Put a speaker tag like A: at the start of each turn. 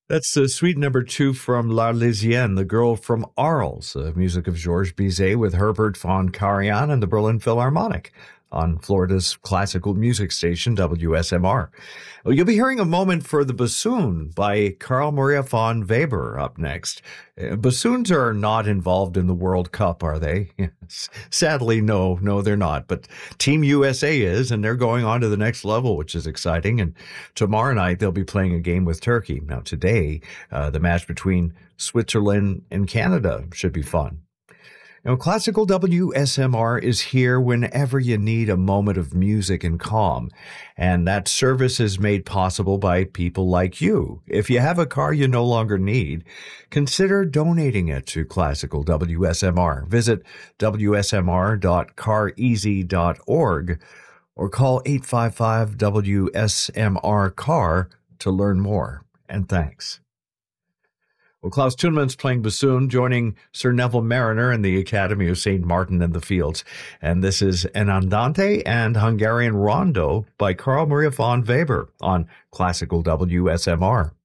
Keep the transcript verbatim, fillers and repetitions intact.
A: That's uh, suite number two from L'Arlésienne, The Girl from Arles, uh, music of Georges Bizet with Herbert von Karajan and the Berlin Philharmonic on Florida's classical music station, W S M R. Well, you'll be hearing A Moment for the Bassoon by Carl Maria von Weber up next. Uh, bassoons are not involved in the World Cup, are they? Yes. Sadly, no, no, they're not. But Team U S A is, and they're going on to the next level, which is exciting. And tomorrow night, they'll be playing a game with Turkey. Now, today, uh, the match between Switzerland and Canada should be fun. Now, Classical W S M R is here whenever you need a moment of music and calm, and that service is made possible by people like you. If you have a car you no longer need, consider donating it to Classical W S M R. Visit W S M R dot car easy dot org or call eight five five W S M R C A R to learn more. And thanks. Well, Klaus Tuneman's playing bassoon, joining Sir Neville Mariner in the Academy of Saint Martin in the Fields. And this is an Andante and Hungarian Rondo by Carl Maria von Weber on Classical W S M R.